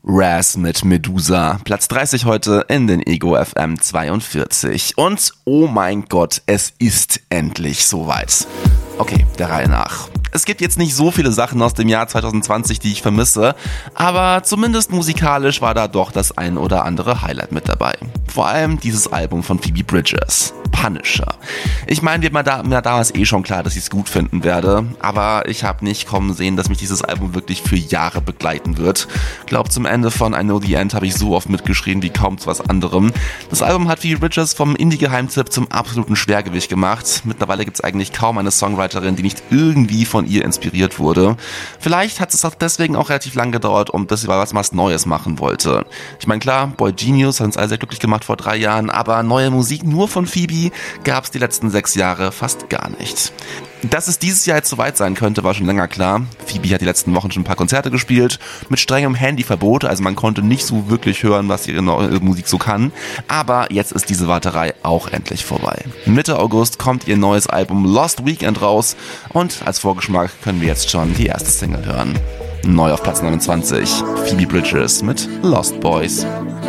Raz mit Medusa, Platz 30 heute in den Ego FM 42. Und oh mein Gott, es ist endlich soweit. Okay, der Reihe nach. Es gibt jetzt nicht so viele Sachen aus dem Jahr 2020, die ich vermisse, aber zumindest musikalisch war da doch das ein oder andere Highlight mit dabei. Vor allem dieses Album von Phoebe Bridgers, Punisher. Ich meine, mir damals schon klar, dass ich es gut finden werde, aber ich habe nicht kommen sehen, dass mich dieses Album wirklich für Jahre begleiten wird. Glaub, zum Ende von I Know the End habe ich so oft mitgeschrien wie kaum zu was anderem. Das Album hat Phoebe Bridgers vom Indie-Geheimtipp zum absoluten Schwergewicht gemacht. Mittlerweile gibt es eigentlich kaum eine Songwriterin, die nicht irgendwie von ihr inspiriert wurde. Vielleicht hat es auch deswegen auch relativ lang gedauert, bis sie was Neues machen wollte. Ich meine, klar, Boy Genius hat uns alle sehr glücklich gemacht vor 3 Jahren, aber neue Musik nur von Phoebe gab es die letzten 6 Jahre fast gar nicht. Dass es dieses Jahr jetzt soweit sein könnte, war schon länger klar. Phoebe hat die letzten Wochen schon ein paar Konzerte gespielt, mit strengem Handyverbot, also man konnte nicht so wirklich hören, was ihre neue Musik so kann. Aber jetzt ist diese Warterei auch endlich vorbei. Mitte August kommt ihr neues Album Lost Weekend raus und als Vorgeschmack können wir jetzt schon die erste Single hören. Neu auf Platz 29, Phoebe Bridgers mit Lost Boys.